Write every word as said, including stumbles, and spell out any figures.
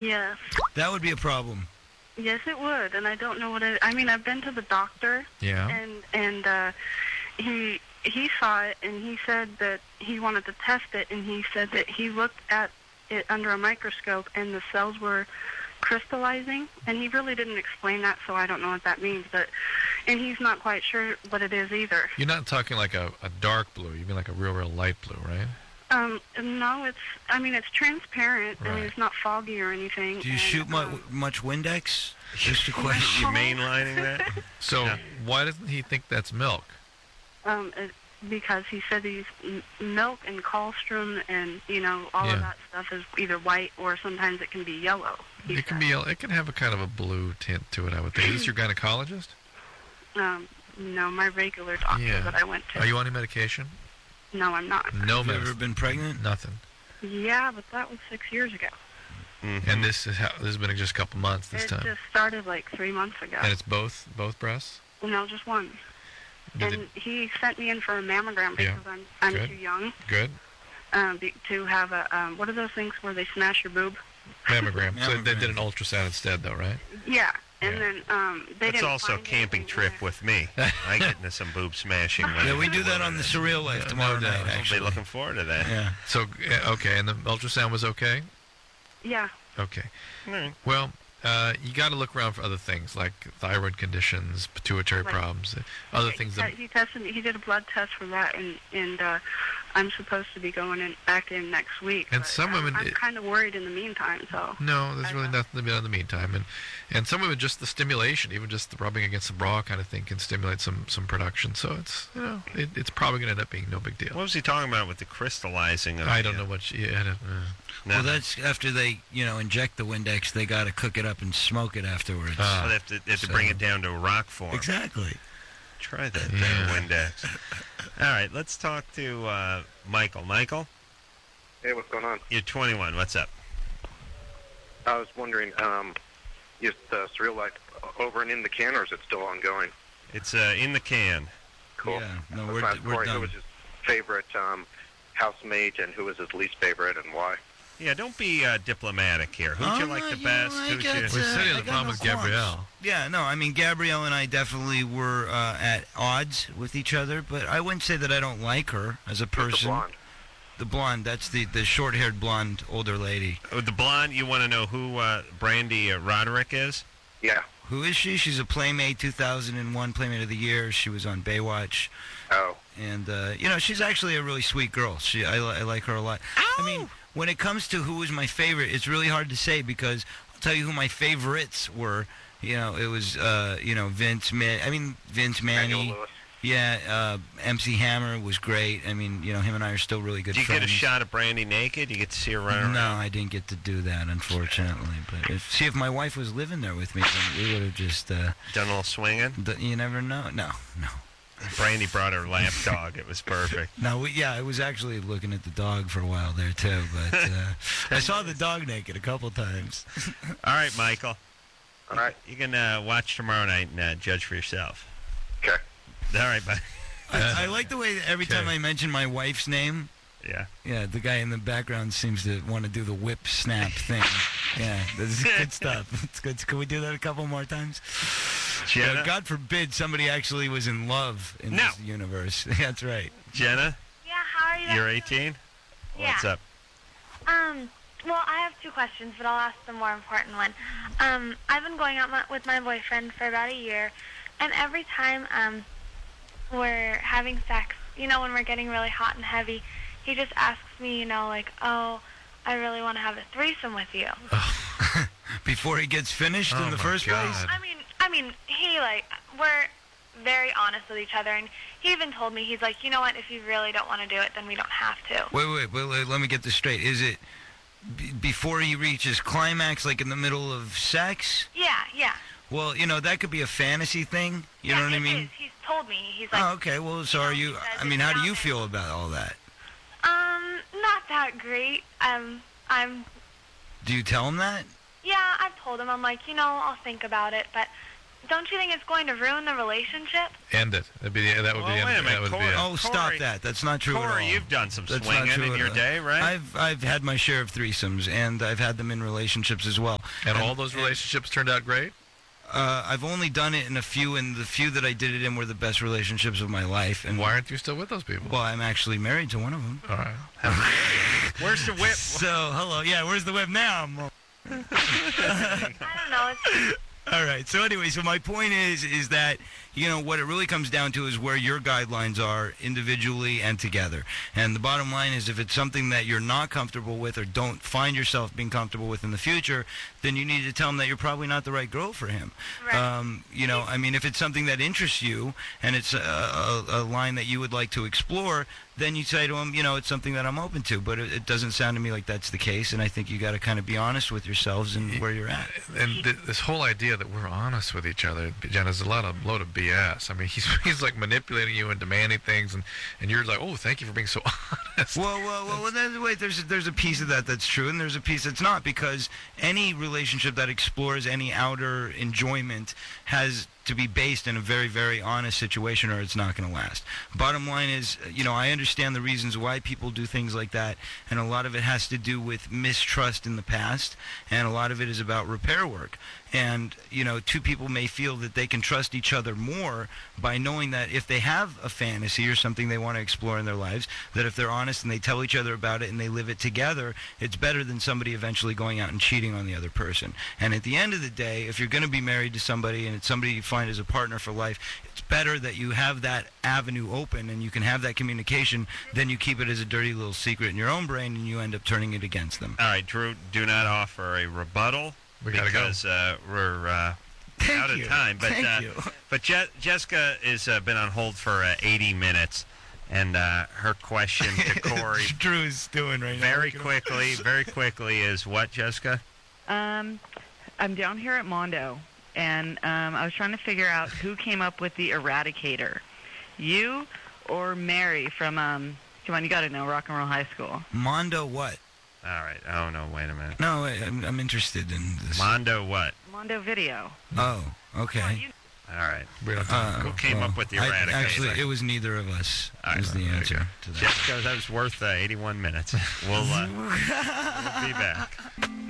Yes. That would be a problem. Yes, it would, and I don't know what it. I mean, I've been to the doctor. Yeah. And and uh, he he saw it, and he said that he wanted to test it, and he said that he looked at it under a microscope, and the cells were crystallizing, and he really didn't explain that, so I don't know what that means. But and he's not quite sure what it is either. You're not talking like a, a dark blue. You mean like a real, real light blue, right? Um, no, it's. I mean, it's transparent. I mean, Right. it's not foggy or anything. Do you and, shoot mu- um, much Windex? Just a question. You mainlining that? So Yeah. why doesn't he think that's milk? Um, it, because he said these m- milk and colostrum and you know all Yeah. of that stuff is either white or sometimes it can be yellow. he It can said. be. a- It can have a kind of a blue tint to it. I would think. Is this your gynecologist? Um, no, my regular doctor Yeah. that I went to. Are you on any medication? No, I'm not. No Have you ever medicine. been pregnant? Nothing. Yeah, but that was six years ago. Mhm. And this is how, this has been just a couple months this it time. just started like three months ago. And it's both both breasts. No, just one. Did and it, he sent me in for a mammogram Yeah. because I'm I'm Good. too young good um, be, to have a um, what are those things where they smash your boob? mammogram. So they Mammogram. did an ultrasound instead, though, right? Yeah, and Yeah. then um, they That's didn't also a find camping anything trip there. with me. I get into some boob smashing. Yeah, we do that on the Surreal Life Yeah, tomorrow no doubt. night, I'll be I'll be actually. looking forward to that. Yeah. So yeah, okay, and the ultrasound was okay. Yeah. Okay. All right. Well, uh, you got to look around for other things like thyroid conditions, pituitary Right. problems, uh, other He things te- that. he tested me. He did a blood test for that, and and uh, I'm supposed to be going in back in next week. And but some I'm, women- I'm it- kind of worried in the meantime. So No, there's I really know. nothing to be done in the meantime, and and some women just the stimulation, even just the rubbing against the bra kind of thing, can stimulate some some production. So it's you know it, it's probably going to end up being no big deal. What was he talking about with the crystallizing of I the, don't know uh, what she. I don't, uh, no. Well, that's after they, you know, inject the Windex. They got to cook it up and smoke it afterwards. Ah. Oh, they have to, they have to So- bring it down to a rock form. Exactly. Try that Yeah. damn Windex. All right, let's talk to uh, Michael. Michael, Hey, what's going on? you're twenty-one. What's up? I was wondering, um, is the Surreal Life over and in the can, or is it still ongoing? It's uh, in the can. Cool. Yeah. No, Let's we're, ask we're Corey who done. was his favorite um, housemate and who was his least favorite and why. Yeah, don't be uh, diplomatic here. Who'd you Oh, like no, the you best? know, I Who's got, your... uh, We're sitting I the got problem no with qualms. Gabrielle. Yeah, no, I mean, Gabrielle and I definitely were uh, at odds with each other, but I wouldn't say that I don't like her as a Who's the person. blonde? The blonde, that's the, the short-haired blonde older lady. Oh, the blonde, you want to know who uh, Brandy uh, Roderick is? Yeah. Who is she? She's a Playmate two thousand one Playmate of the Year. She was on Baywatch. Oh. And, uh, you know, she's actually a really sweet girl. She, I, li- I like her a lot. I mean, when it comes to who was my favorite, it's really hard to say because I'll tell you who my favorites were. You know, it was, uh, you know, Vince, Ma- I mean, Vince Manuel Manny. Lewis. Yeah, uh, M C Hammer was great. I mean, you know, him and I are still really good Did you friends. get a shot of Brandy naked? You get to see her running No, around? I didn't get to do that, unfortunately. But if, see, if my wife was living there with me, then we would have just. Uh, Done a little swinging? d- you never know. No, no. Brandy brought her lap dog. It was perfect. No, we, yeah, I was actually looking at the dog for a while there too, but uh, I saw the dog naked a couple times. All right, Michael. All right. You can uh, watch tomorrow night and uh, judge for yourself. Okay. All right, bye. I, I like the way that every time Okay. I mention my wife's name, Yeah. yeah, the guy in the background seems to want to do the whip snap thing. Yeah, this is good stuff. It's good. Can we do that a couple more times? Jenna? Yeah, God forbid somebody actually was in love in No. this universe. That's right. Jenna, Yeah, how are you? you're guys eighteen? doing? What's yeah. up? Um, well, I have two questions, but I'll ask the more important one. Um, I've been going out my, with my boyfriend for about a year, and every time um, we're having sex, you know, when we're getting really hot and heavy, he just asks me, you know, like, oh, I really want to have a threesome with you. Before he gets finished Oh in the my first God. place. I mean, I mean, he like we're very honest with each other, and he even told me he's like, you know what, if you really don't want to do it, then we don't have to. Wait, wait, wait, wait, let me get this straight. Is it b- before he reaches climax, like in the middle of sex? Yeah, yeah. Well, you know, that could be a fantasy thing. You yeah, know what I it mean? is. He's told me. He's like, Oh, okay. Well, so you know, are he you? says I mean, it's how do down you there. feel about all that? um, not that great. Um, I'm, Do you tell him that? yeah, I've told him. I'm like, you know, I'll think about it, but don't you think it's going to ruin the relationship? End it. That'd be the, that would Well, be the wait a end. minute, That would Corey. be it. Oh, stop Corey- that. That's not true at all. Corey, you've done some That's not swinging true in at your all. day, right? I've I've had my share of threesomes, and I've had them in relationships as well. And all those relationships turned out great? Uh, I've only done it in a few, and the few that I did it in were the best relationships of my life. And Why aren't you still with those people? Well, I'm actually married to one of them. All right. Where's the whip? So, hello. Yeah, where's the whip now? I'm- I don't know. It's All right. So anyway, so my point is, is that, you know, what it really comes down to is where your guidelines are individually and together. And the bottom line is, if it's something that you're not comfortable with or don't find yourself being comfortable with in the future, then you need to tell him that you're probably not the right girl for him. Right. Um, you know, I mean, if it's something that interests you and it's a, a, a line that you would like to explore, then you say to him, you know, it's something that I'm open to. But it, it doesn't sound to me like that's the case, and I think you got to kind of be honest with yourselves and where you're at. And th- this whole idea that we're honest with each other, Jen, is a lot of load of B S. I mean, he's he's like manipulating you and demanding things, and, and you're like, oh, thank you for being so honest. Well, well, well, well then, wait, there's, there's a piece of that that's true, and there's a piece that's not, because any relationship that explores any outer enjoyment has to be based in a very, very honest situation, or it's not going to last. Bottom line is, you know, I understand the reasons why people do things like that, and a lot of it has to do with mistrust in the past, and a lot of it is about repair work. And, you know, two people may feel that they can trust each other more by knowing that if they have a fantasy or something they want to explore in their lives, that if they're honest and they tell each other about it and they live it together, it's better than somebody eventually going out and cheating on the other person. And at the end of the day, if you're going to be married to somebody and it's somebody you find as a partner for life, it's better that you have that avenue open and you can have that communication than you keep it as a dirty little secret in your own brain and you end up turning it against them. All right, Drew, do not offer a rebuttal. We gotta go. because uh, we're uh, Thank out you. of time. But Thank uh, you. but Je- Jessica has uh, been on hold for uh, eighty minutes, and uh, her question to Corey, Drew's doing right now. very Look at him. quickly, very quickly, is what, Jessica? Um, I'm down here at Mondo, and um, I was trying to figure out who came up with the Eradicator, you or Mary from, um, come on, you got to know, Rock and Roll High School. Mondo what? All right. Oh, no, wait a minute. No, wait, I'm, I'm interested in this. Mondo what? Mondo Video. Oh, okay. All right. We don't Uh, Who came well, up with the I- Eradicator? Actually, it was neither of us. All right, is the there you answer go. to that. Jessica, that was worth uh, eighty-one minutes. We'll, uh, we'll be back.